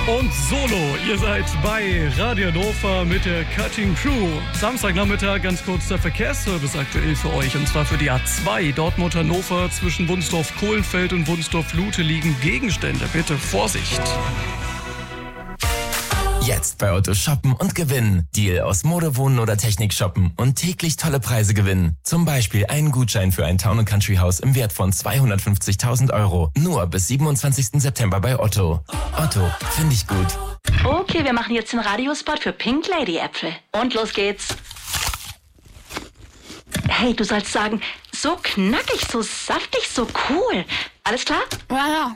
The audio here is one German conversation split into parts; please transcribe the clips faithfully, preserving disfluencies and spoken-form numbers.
Und Solo, ihr seid bei Radio Hannover mit der Cutting Crew. Samstagnachmittag ganz kurz der Verkehrsservice aktuell für euch. Und zwar für die A zwei Dortmund-Hannover zwischen Wunsdorf-Kohlenfeld und Wunsdorf-Lute liegen Gegenstände. Bitte Vorsicht. Jetzt bei Otto shoppen und gewinnen. Deal aus Mode, Wohnen oder Technik shoppen und täglich tolle Preise gewinnen. Zum Beispiel einen Gutschein für ein Town and Country Haus im Wert von zweihundertfünfzigtausend Euro. Nur bis siebenundzwanzigsten September bei Otto. Otto, finde ich gut. Okay, wir machen jetzt den Radiospot für Pink Lady Äpfel. Und los geht's. Hey, du sollst sagen, so knackig, so saftig, so cool. Alles klar? Ja, ja.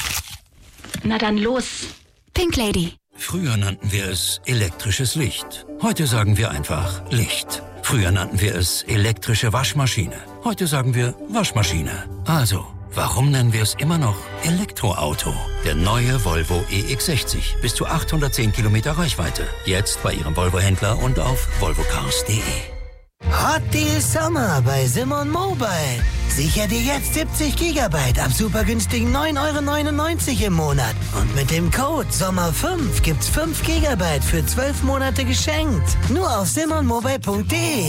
Na dann los. Pink Lady. Früher nannten wir es elektrisches Licht. Heute sagen wir einfach Licht. Früher nannten wir es elektrische Waschmaschine. Heute sagen wir Waschmaschine. Also, warum nennen wir es immer noch Elektroauto? Der neue Volvo E X sechzig. Bis zu achthundertzehn Kilometer Reichweite. Jetzt bei Ihrem Volvo-Händler und auf volvo cars punkt de. Hot Deal Sommer bei Simon Mobile. Sicher dir jetzt siebzig Gigabyte ab super günstigen neun Euro neunundneunzig im Monat. Und mit dem Code Sommer fünf gibt's fünf Gigabyte für zwölf Monate geschenkt. Nur auf simon mobile punkt de.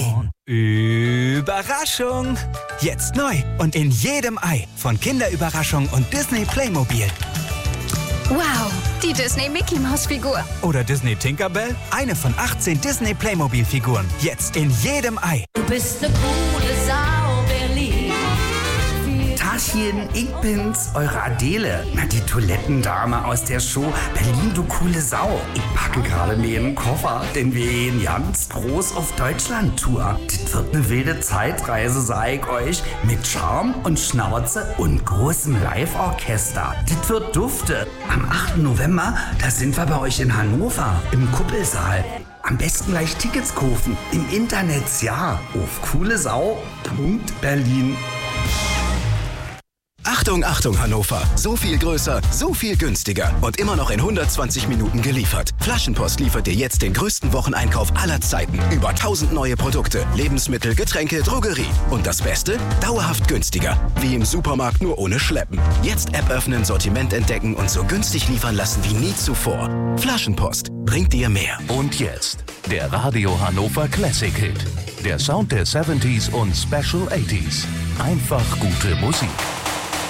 Überraschung! Jetzt neu und in jedem Ei von Kinderüberraschung und Disney Playmobil. Wow, die Disney Mickey Maus Figur. Oder Disney Tinkerbell, eine von achtzehn Disney Playmobil Figuren. Jetzt in jedem Ei. Du bist ne coole Sau, Berlin. Taschen, ich bin's, eure Adele. Na, die Toilettendame aus der Show Berlin, du coole Sau. Ich packe gerade mir einen Koffer, denn wir gehen ganz groß auf Deutschland-Tour. Das wird eine wilde Zeitreise, sag ich euch, mit Charme und Schnauze und großem Live-Orchester. Das wird dufte. Am achten November, da sind wir bei euch in Hannover, im Kuppelsaal. Am besten gleich Tickets kaufen, im Internet, ja, auf coolesau punkt berlin. Achtung, Achtung Hannover, so viel größer, so viel günstiger und immer noch in hundertzwanzig Minuten geliefert. Flaschenpost liefert dir jetzt den größten Wocheneinkauf aller Zeiten. Über tausend neue Produkte, Lebensmittel, Getränke, Drogerie. Und das Beste? Dauerhaft günstiger. Wie im Supermarkt, nur ohne Schleppen. Jetzt App öffnen, Sortiment entdecken und so günstig liefern lassen wie nie zuvor. Flaschenpost bringt dir mehr. Und jetzt der Radio Hannover Classic Hit. Der Sound der siebziger und Special achtziger. Einfach gute Musik.